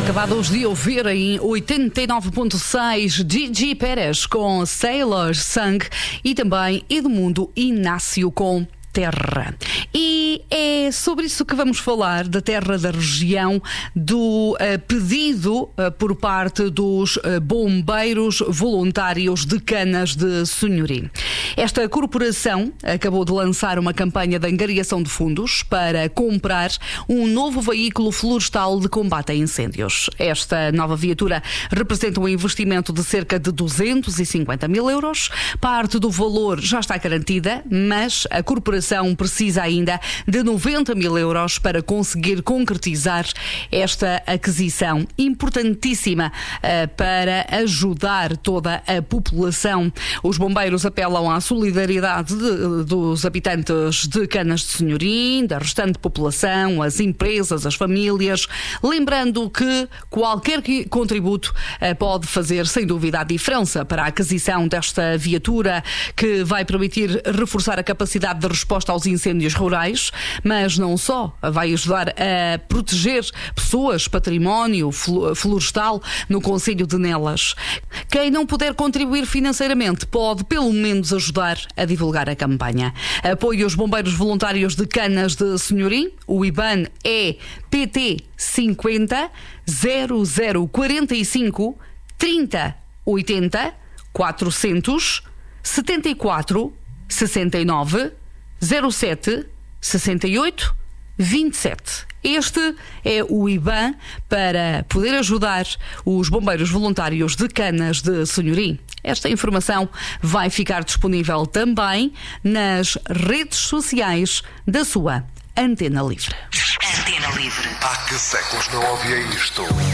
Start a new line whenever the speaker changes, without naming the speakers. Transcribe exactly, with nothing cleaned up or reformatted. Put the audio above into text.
Acabados de ouvir em oitenta e nove ponto seis Gigi Pérez com Sailor Song e também Edmundo Inácio com Terra. E é sobre isso que vamos falar, da terra da região, do uh, pedido uh, por parte dos uh, bombeiros voluntários de Canas de Senhorim. Esta corporação acabou de lançar uma campanha de angariação de fundos para comprar um novo veículo florestal de combate a incêndios. Esta nova viatura representa um investimento de cerca de duzentos e cinquenta mil euros. Parte do valor já está garantida, mas a corporação precisa ainda de noventa mil euros para conseguir concretizar esta aquisição importantíssima uh, para ajudar toda a população. Os bombeiros apelam à solidariedade de, dos habitantes de Canas de Senhorim, da restante população, as empresas, as famílias, lembrando que qualquer contributo uh, pode fazer sem dúvida a diferença para a aquisição desta viatura, que vai permitir reforçar a capacidade de resposta aos incêndios rurais, mas não só, vai ajudar a proteger pessoas, património florestal no concelho de Nelas. Quem não puder contribuir financeiramente pode pelo menos ajudar a divulgar a campanha. Apoio aos bombeiros voluntários de Canas de Senhorim. O I B A N é P T cinquenta zero zero quarenta e cinco trinta oitenta quatrocentos setenta e quatro sessenta e nove zero sete sessenta e oito vinte e sete. Este é o I B A N para poder ajudar os bombeiros voluntários de Canas de Senhorim. Esta informação vai ficar disponível também nas redes sociais da sua Antena Livre.
Antena Livre.
Há que séculos não ouvia isto.